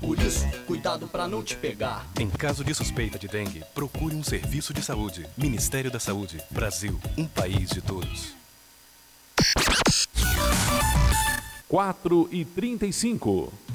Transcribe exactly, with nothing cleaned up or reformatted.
Por isso, cuidado pra não te pegar. Em caso de suspeita de dengue, procure um serviço de saúde. Ministério da Saúde. Brasil, um país de todos. quatro e trinta e cinco.